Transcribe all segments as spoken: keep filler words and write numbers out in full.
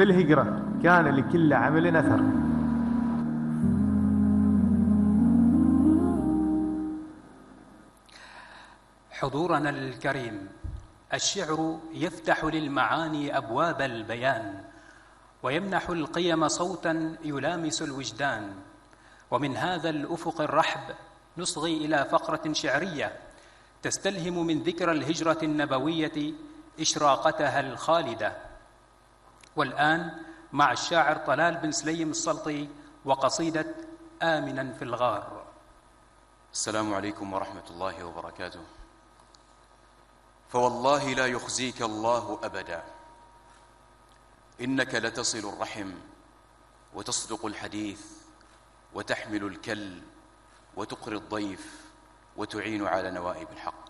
في الهجرة كان لكل عمل أثر. حضورنا الكريم، الشعر يفتح للمعاني أبواب البيان، ويمنح القيم صوتا يلامس الوجدان. ومن هذا الأفق الرحب نصغي إلى فقرة شعرية تستلهم من ذكرى الهجرة النبوية إشراقتها الخالدة. والآن مع الشاعر طلال بن سليم السلطي وقصيدة آمنا في الغار. السلام عليكم ورحمة الله وبركاته. فوالله لا يخزيك الله أبدا، إنك لتصل الرحم وتصدق الحديث وتحمل الكل وتقري الضيف وتعين على نوائب الحق.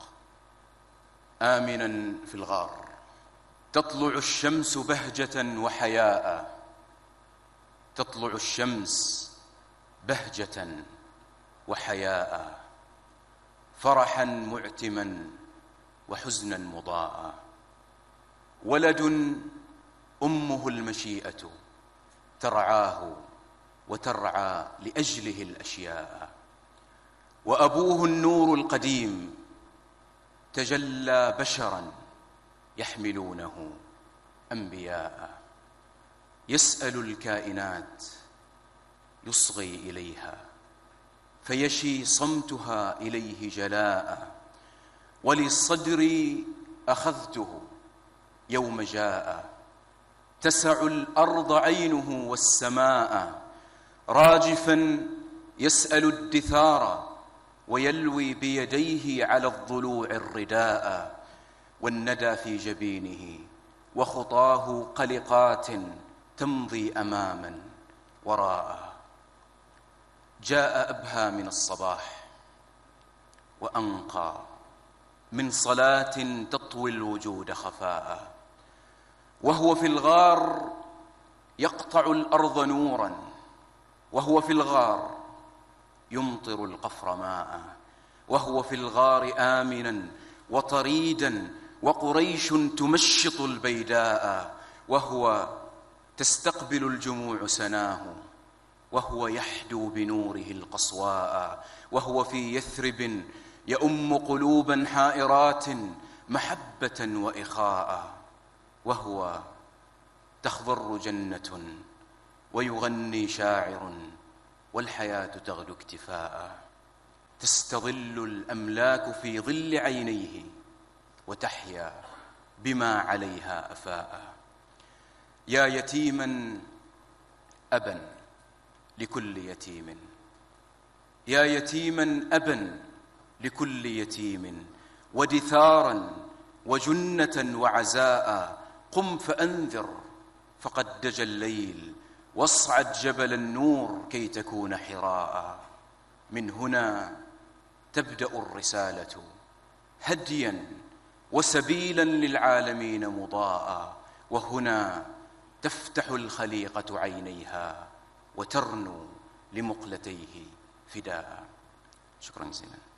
آمنا في الغار تطلع الشمس بهجة وحياء، تطلع الشمس بهجة وحياء، فرحا معتما وحزنا مضاء. ولد أمه المشيئة ترعاه وترعى لأجله الأشياء، وأبوه النور القديم تجلى بشرا يحملونه أنبياء. يسأل الكائنات يصغي إليها فيشي صمتها إليه جلاء. وللصدر أخذته يوم جاء، تسع الأرض عينه والسماء. راجفا يسأل الدثار ويلوي بيديه على الضلوع الرداء. والندى في جبينه وخطاه قلقات تمضي أماما وراء. جاء أبهى من الصباح وأنقى من صلاة تطوي الوجود خفاء. وهو في الغار يقطع الأرض نورا، وهو في الغار يمطر القفر ماء. وهو في الغار آمنا وطريدا وقريش تمشط البيداء. وهو تستقبل الجموع سناه وهو يحدو بنوره القصواء. وهو في يثرب يؤم قلوبا حائرات محبة وإخاء. وهو تخضر جنة ويغني شاعر والحياة تغدو اكتفاء. تستظل الأملاك في ظل عينيه وتحيا بما عليها أفاء. يا يتيما أبا لكل يتيم، يا يتيما أبا لكل يتيم، ودثارا وجنة وعزاء. قم فأنذر فقد دجى الليل، واصعد جبل النور كي تكون حراء. من هنا تبدأ الرسالة هديا وسبيلا للعالمين مضاء. وهنا تفتح الخليقة عينيها وترنو لمقلتيه فداء. شكرا جزيلا.